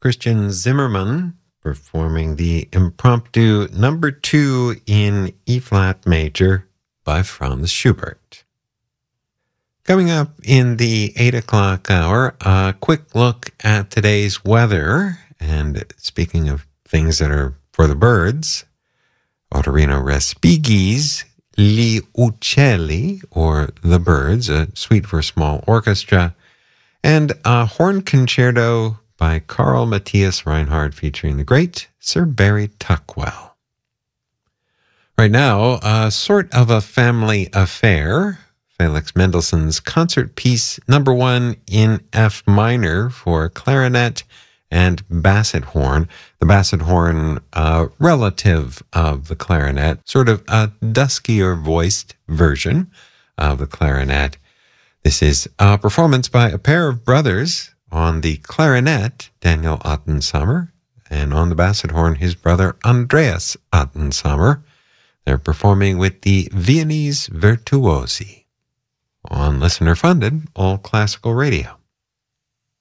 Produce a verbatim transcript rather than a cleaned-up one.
Christian Zimmermann performing the impromptu number two in E-flat major by Franz Schubert. Coming up in the eight o'clock hour, a quick look at today's weather. And speaking of things that are for the birds, Ottorino Respighi's Gli Uccelli, or The Birds, a suite for small orchestra, and a horn concerto by Carl Matthias Reinhardt featuring the great Sir Barry Tuckwell. Right now, a sort of a family affair. Felix Mendelssohn's concert piece number one in F minor for clarinet and basset horn. The basset horn, uh, relative of the clarinet, sort of a duskier voiced version of the clarinet. This is a performance by a pair of brothers. On the clarinet, Daniel Ottensammer, and on the basset horn, his brother Andreas Ottensammer. They're performing with the Viennese Virtuosi on listener-funded All Classical Radio.